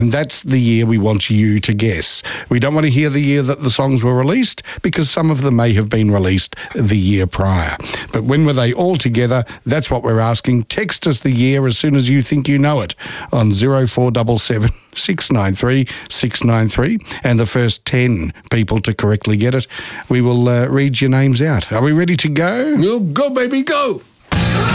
And that's the year we want you to guess. We don't want to hear the year that the songs were released because some of them may have been released the year prior. But when were they all together? That's what we're asking. Text us the year as soon as you think you know it on 0477 693 693. And the first 10 people to correctly get it, we will read your names out. Are we ready to go? Go, baby, go.